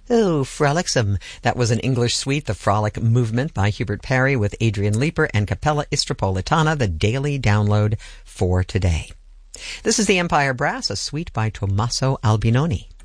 Oh, frolicsome. That was an English suite, The Frolic Movement by Hubert Parry with Adrian Leeper and Capella Istropolitana, the daily download for today. This is the Empire Brass, a suite by Tommaso Albinoni.